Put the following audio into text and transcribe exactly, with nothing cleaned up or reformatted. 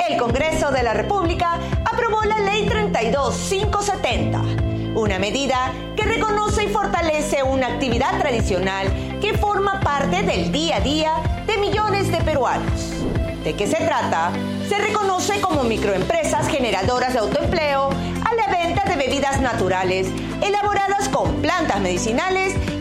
El Congreso de la República aprobó la Ley treinta y dos mil quinientos setenta, una medida que reconoce y fortalece una actividad tradicional que forma parte del día a día de millones de peruanos. ¿De qué se trata? Se reconoce como microempresas generadoras de autoempleo a la venta de bebidas naturales elaboradas con plantas medicinales